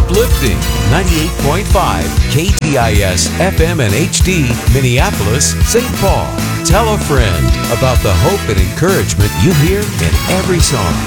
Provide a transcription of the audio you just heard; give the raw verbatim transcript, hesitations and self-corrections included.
uplifting. ninety-eight point five K T I S F M and H D, Minneapolis, Saint Paul. Tell a friend about the hope and encouragement you hear in every song.